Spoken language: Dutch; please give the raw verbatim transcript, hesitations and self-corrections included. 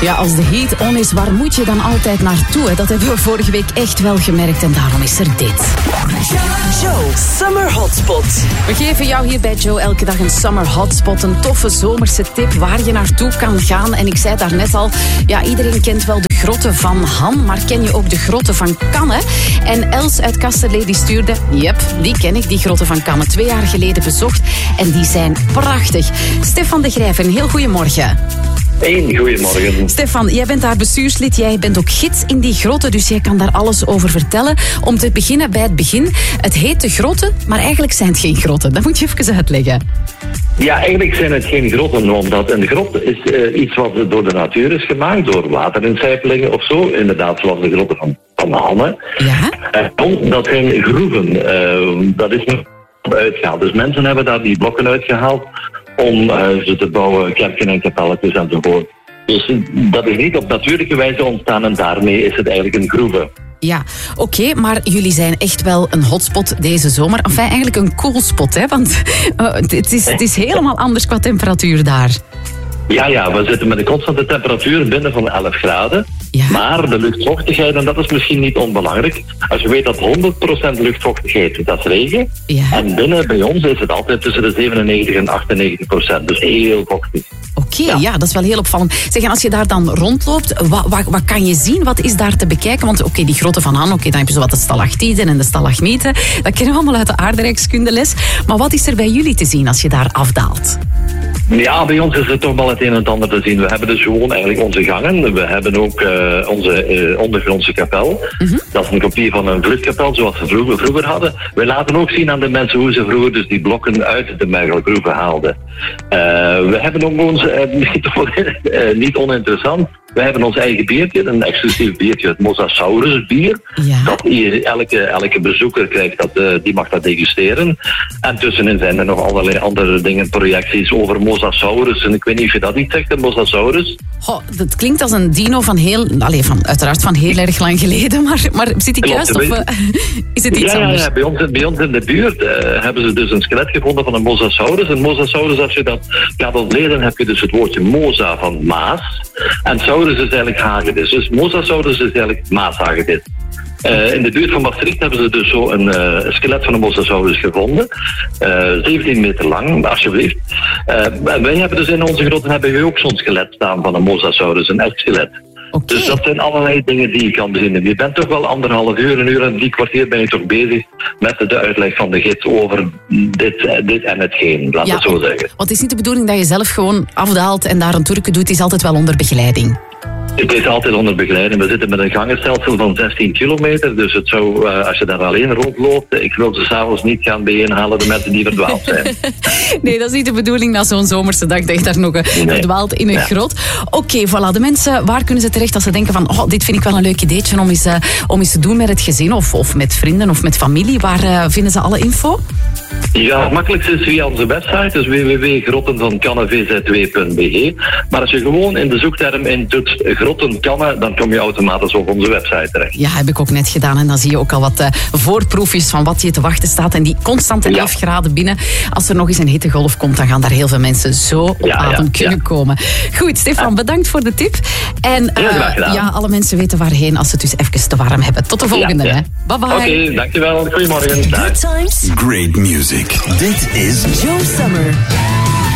Ja, als de heat on is, waar moet je dan altijd naartoe? Hè? Dat hebben we vorige week echt wel gemerkt en daarom is er dit. Joe Summer Hotspot. We geven jou hier bij Joe elke dag een Summer Hotspot. Een toffe zomerse tip waar je naartoe kan gaan. En ik zei daar net al, ja, iedereen kent wel de grotten van Han, maar ken je ook de grotten van Canne? En Els uit Kasterlee die stuurde, yep, die ken ik, die grotten van Canne. Twee jaar geleden bezocht en die zijn prachtig. Stefan de Grijver, een heel goeiemorgen. Hey, goedemorgen. Stefan, jij bent daar bestuurslid, jij bent ook gids in die grotten, dus jij kan daar alles over vertellen. Om te beginnen bij het begin. Het heet de grotten, maar eigenlijk zijn het geen grotten. Dat moet je even uitleggen. Ja, eigenlijk zijn het geen grotten, omdat een grot is uh, iets wat door de natuur is gemaakt, door waterincijpelingen of zo. Inderdaad, zoals de grotten van, van Hanne. Ja? Uh, dat zijn groeven. Uh, dat is nog uitgehaald. Dus mensen hebben daar die blokken uitgehaald om uh, ze te bouwen, kerken en kapelletjes enzovoort. Dus dat is niet op natuurlijke wijze ontstaan en daarmee is het eigenlijk een groeve. Ja, oké, okay, maar jullie zijn echt wel een hotspot deze zomer. Enfin, eigenlijk een coolspot, hè? Want uh, het, is, het is helemaal anders qua temperatuur daar. Ja, ja, we zitten met een constante temperatuur binnen van elf graden. Ja. Maar de luchtvochtigheid, en dat is misschien niet onbelangrijk. Als je weet dat honderd procent luchtvochtigheid, dat is regen. Ja. En binnen bij ons is het altijd tussen de zevenennegentig en achtennegentig procent. Dus heel vochtig. Oké, okay, ja. ja, dat is wel heel opvallend. Zeg, en als je daar dan rondloopt, wat, wat, wat kan je zien? Wat is daar te bekijken? Want oké, okay, die grotten van Han, oké, okay, dan heb je zo wat de stalactieten en de stalagmieten. Dat kennen we allemaal uit de aardrijkskundeles. Maar wat is er bij jullie te zien als je daar afdaalt? Ja, bij ons is er toch wel het een en het ander te zien. We hebben dus gewoon eigenlijk onze gangen. We hebben ook uh, onze uh, ondergrondse kapel. Mm-hmm. Dat is een kopie van een vluchtkapel, zoals we vroeger, vroeger hadden. We laten ook zien aan de mensen hoe ze vroeger dus die blokken uit de mergelgroeven haalden. Uh, we hebben ook ons, uh, niet, uh, niet oninteressant, we hebben ons eigen biertje, een exclusief biertje, het Mosasaurus bier. Ja. Dat hier, elke, elke bezoeker krijgt, dat, uh, die mag dat degusteren. En tussenin zijn er nog allerlei andere dingen, projecties over Mosasaurus. En ik weet niet of je dat niet zegt, de Mosasaurus. Oh, dat klinkt als een dino van heel, allez, van, uiteraard van heel erg lang geleden, maar, maar zit ik juist of uh, is het iets ja, anders? Ja, bij ons, bij ons in de buurt uh, hebben ze dus een skelet gevonden van een Mosasaurus. Een Mosasaurus, als je dat gaat ontleden, heb je dus het woordje Mosa van Maas. En Saurus is eigenlijk hagedis. Dus Mosasaurus is eigenlijk Maashagedis. Uh, in de buurt van Maastricht hebben ze dus zo een uh, skelet van een Mosasaurus gevonden. Uh, zeventien meter lang, alsjeblieft. Uh, wij hebben dus in onze grotten hebben we ook zo'n skelet staan van een Mosasaurus, een echt skelet. Okay. Dus dat zijn allerlei dingen die je kan bezinnen. Je bent toch wel anderhalf uur, een uur en drie kwartier ben je toch bezig met de uitleg van de gids over dit, dit en hetgeen, laat ja, het zo zeggen. Want het is niet de bedoeling dat je zelf gewoon afdaalt en daar een toerke doet, het is altijd wel onder begeleiding. Het is altijd onder begeleiding. We zitten met een gangenstelsel van zestien kilometer. Dus het zou, uh, als je daar alleen rondloopt, ik wil ze s'avonds niet gaan bijeenhalen, de mensen die verdwaald zijn. Nee, dat is niet de bedoeling na zo'n zomerse dag dat je daar nog uh, nee. verdwaalt in een ja. grot. Oké, okay, voilà. De mensen, waar kunnen ze terecht als ze denken van, oh, dit vind ik wel een leuk ideetje om eens, uh, om eens te doen met het gezin of, of met vrienden of met familie. Waar uh, vinden ze alle info? Ja, het makkelijkste is via onze website, dus w w w punt grotten van canne v z w punt b e. Maar als je gewoon in de zoekterm intoetst grotten Canne, dan kom je automatisch op onze website terecht. Ja, heb ik ook net gedaan. En dan zie je ook al wat uh, voorproefjes van wat je te wachten staat. En die constante ja. elf graden binnen. Als er nog eens een hittegolf komt, dan gaan daar heel veel mensen zo op ja, adem ja, kunnen ja. komen. Goed, Stefan, ja. bedankt voor de tip. En uh, ja, alle mensen weten waarheen als ze het dus even te warm hebben. Tot de volgende. Ja, ja. Bye bye. Oké, okay, dankjewel. Goedemorgen. Good times. Great music. Dit is Joe Summer.